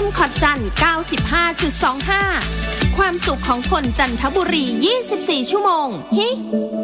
คอร์จัน 95.25 ความสุขของคนจันทบุรี 24 ชั่วโมงฮิ